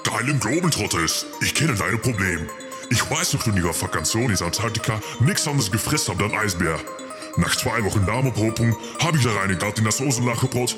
Geilen Globetrotters, ich kenne dein Problem. Ich weiß noch, du in ihrer Vakantion in Antarktika nichts anderes gefressen habt als Eisbär. Nach 2 Wochen Darmopropung habe ich da reine Gatt in das Hosenlach gebracht